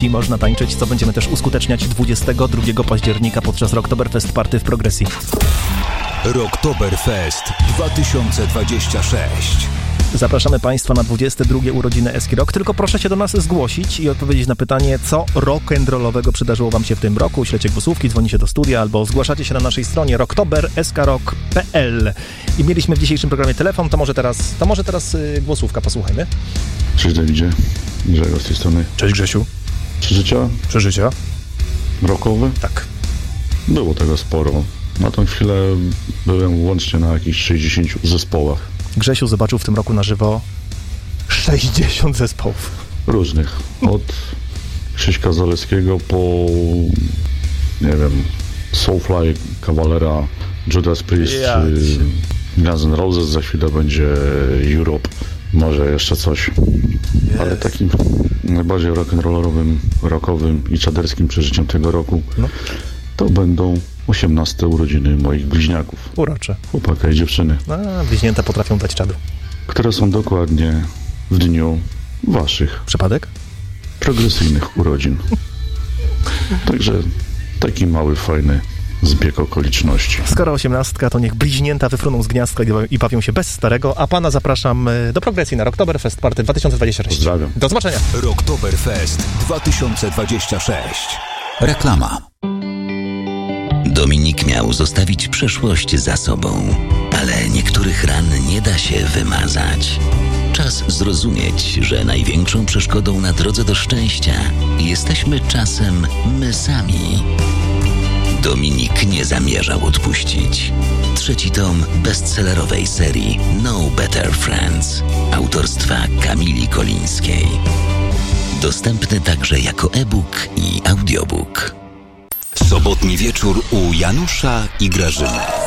i można tańczyć, co będziemy też uskuteczniać 22 października podczas Rocktoberfest Party w Progresji. Rocktoberfest 2026. Zapraszamy Państwa na 22 urodziny Eski Rock. Tylko proszę się do nas zgłosić i odpowiedzieć na pytanie, co rock'n'rollowego przydarzyło Wam się w tym roku. Ślecie głosówki, dzwonicie do studia albo zgłaszacie się na naszej stronie rocktober.sk.rock.pl. I mieliśmy w dzisiejszym programie telefon, to może teraz głosówka, posłuchajmy. Cześć Dawidzie, Grzegorz z tej strony. Cześć Grzesiu. Przeżycia? Rockowe? Tak. Było tego sporo. Na tą chwilę byłem łącznie na jakichś 60 zespołach. Grzesiu zobaczył w tym roku na żywo 60 zespołów. Różnych. Od Krzyśka Zaleskiego po, nie wiem, Soulfly, Cavalera, Judas Priest, Guns N' Roses, za chwilę będzie Europe, może jeszcze coś. Ale takim najbardziej rock'n'rollowym, rockowym i czaderskim przeżyciem tego roku to będą 18 urodziny moich bliźniaków. Urocze. Chłopaka i dziewczyny. Bliźnięta potrafią dać czadu. Które są dokładnie w dniu waszych. Przypadek? Progresyjnych urodzin. Także taki mały, fajny zbieg okoliczności. Skoro 18, to niech bliźnięta wyfruną z gniazdka i bawią się bez starego, a pana zapraszam do Progresji na Rocktoberfest Party 2026. Pozdrawiam. Do zobaczenia. Rocktoberfest 2026. Reklama. Dominik miał zostawić przeszłość za sobą, ale niektórych ran nie da się wymazać. Czas zrozumieć, że największą przeszkodą na drodze do szczęścia jesteśmy czasem my sami. Dominik nie zamierzał odpuścić. 3. tom bestsellerowej serii No Better Friends autorstwa Kamili Kolińskiej. Dostępny także jako e-book i audiobook. Sobotni wieczór u Janusza i Grażyny.